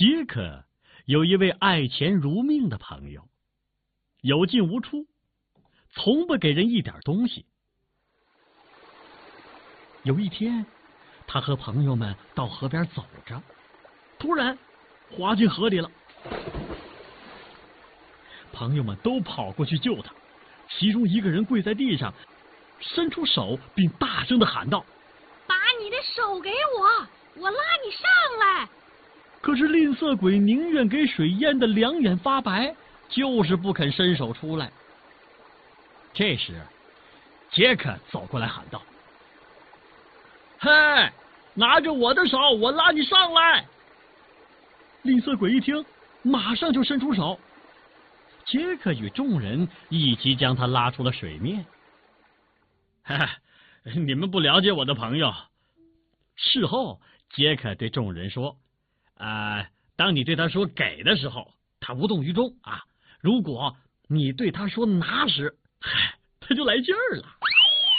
杰克有一位爱钱如命的朋友，有进无出，从不给人一点东西。有一天，他和朋友们到河边走着，突然滑进河里了。朋友们都跑过去救他，其中一个人跪在地上，伸出手并大声地喊道：“ 把你的手给我，我拉你上来。” 可是吝啬鬼宁愿给水淹得两眼发白，就是不肯伸手出来。这时，杰克走过来喊道：“嘿，拿着我的手，我拉你上来！”吝啬鬼一听，马上就伸出手。杰克与众人一起将他拉出了水面。你们不了解我的朋友。事后，杰克对众人说：“当你对他说给的时候，他无动于衷啊；如果你对他说拿时，他就来劲儿了。”